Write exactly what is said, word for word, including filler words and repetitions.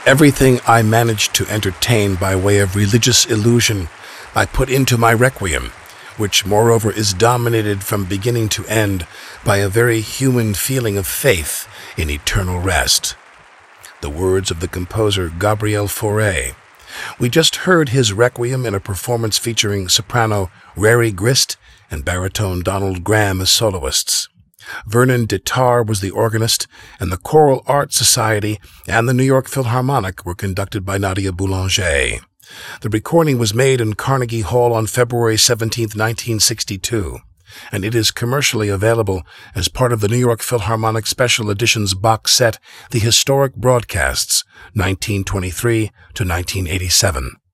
Everything I managed to entertain by way of religious illusion I put into my requiem, which moreover is dominated from beginning to end by a very human feeling of faith in eternal rest. The words of the composer Gabriel Fauré. We just heard his requiem in a performance featuring soprano Rari Grist and baritone Donald Graham as soloists. Vernon Dittar was the organist, and the Choral Art Society and the New York Philharmonic were conducted by Nadia Boulanger. The recording was made in Carnegie Hall on February seventeenth, nineteen sixty-two, and it is commercially available as part of the New York Philharmonic Special Editions box set, The Historic Broadcasts, nineteen twenty-three to nineteen eighty-seven.